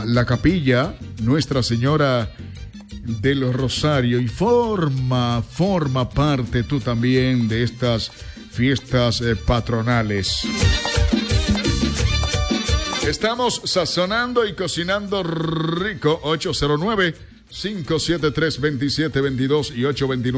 la capilla Nuestra Señora del Rosario y forma parte tú también de estas fiestas patronales. Estamos sazonando y cocinando rico. 809-573-2722 y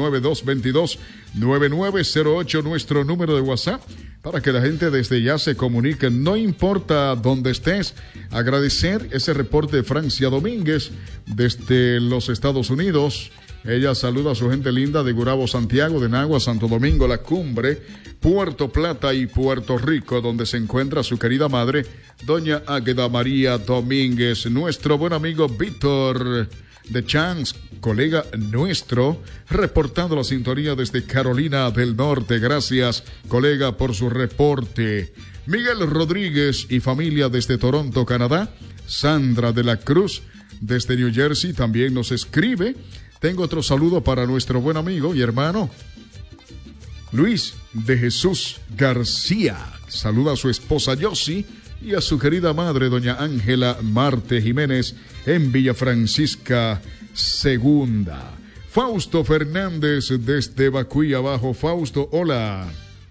829-222-9908, nuestro número de WhatsApp, para que la gente desde ya se comunique, no importa dónde estés. Agradecer ese reporte de Francia Domínguez desde los Estados Unidos. Ella saluda a su gente linda de Gurabo, Santiago, de Nagua, Santo Domingo, La Cumbre, Puerto Plata y Puerto Rico, donde se encuentra su querida madre, doña Águeda María Domínguez. Nuestro buen amigo Víctor de Chance, colega nuestro, reportando la sintonía desde Carolina del Norte. Gracias, colega, por su reporte. Miguel Rodríguez y familia desde Toronto, Canadá. Sandra de la Cruz desde New Jersey también nos escribe. Tengo otro saludo para nuestro buen amigo y hermano Luis de Jesús García. Saluda a su esposa Yossi y a su querida madre, doña Ángela Marte Jiménez, en Villa Francisca Segunda. Fausto Fernández desde Bacuy Abajo. Fausto, hola.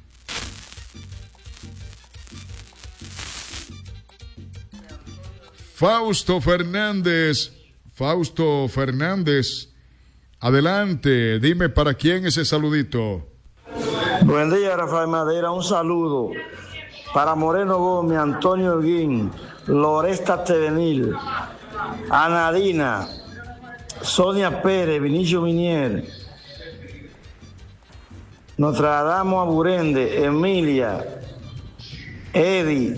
Fausto Fernández, adelante, dime para quién ese saludito. Buen día, Rafael Madera, un saludo para Moreno Gómez, Antonio Holguín, Loresta Tevenil, Anadina, Sonia Pérez, Vinicio Minier, Nostradamo Aburende, Emilia, Eddie,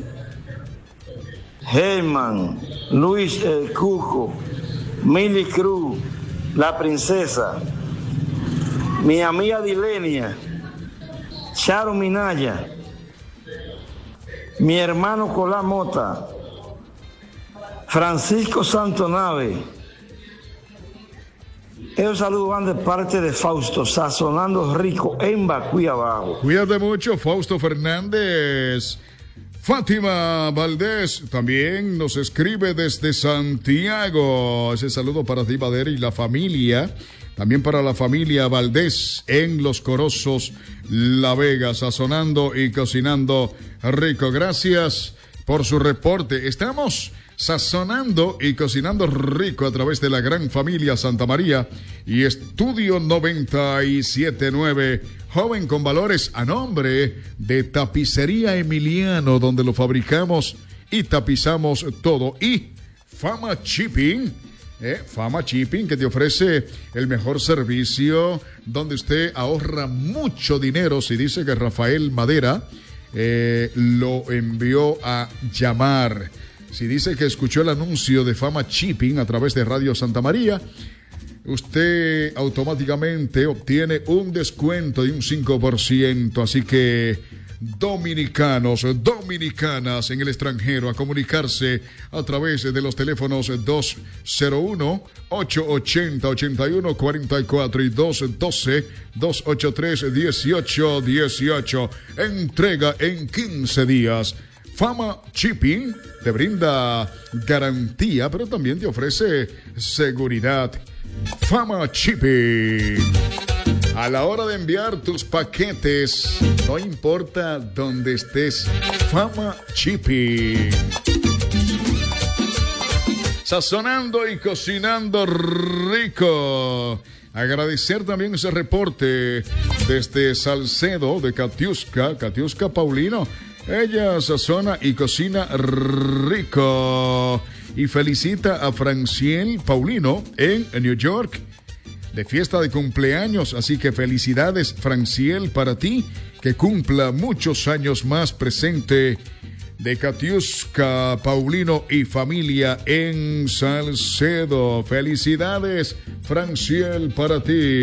Germán, Luis El Cuco, Mili Cruz, La Princesa, mi amiga Dilenia, Charo Minaya, mi hermano Colá Mota, Francisco Santonave. Esos saludos van de parte de Fausto, sazonando rico en Bacuy Abajo. Cuídate mucho, Fausto Fernández. Fátima Valdés también nos escribe desde Santiago. Ese saludo para ti, Badera, y la familia. También para la familia Valdés en Los Corozos, La Vega, sazonando y cocinando rico. Gracias por su reporte. Estamos sazonando y cocinando rico a través de la gran familia Santa María y Estudio 97.9. Joven con valores, a nombre de Tapicería Emiliano, donde lo fabricamos y tapizamos todo. Y Fama Shipping, Fama Shipping, que te ofrece el mejor servicio, donde usted ahorra mucho dinero. Si dice que Rafael Madera lo envió a llamar, si dice que escuchó el anuncio de Fama Shipping a través de Radio Santa María, usted automáticamente obtiene un descuento de un 5%. Así que dominicanos, dominicanas en el extranjero, a comunicarse a través de los teléfonos 201-880-8144 y 212-283-1818. Entrega en 15 días. Fama Shipping te brinda garantía, pero también te ofrece seguridad. Fama Shipping. A la hora de enviar tus paquetes, no importa dónde estés, Fama Shipping. Sazonando y cocinando rico. Agradecer también ese reporte desde Salcedo de Katiuska Paulino. Ella sazona y cocina rico. Y felicita a Franciel Paulino en New York de fiesta de cumpleaños. Así que felicidades, Franciel, para ti, que cumpla muchos años más. Presente de Katiuska Paulino y familia en Salcedo. Felicidades, Franciel, para ti.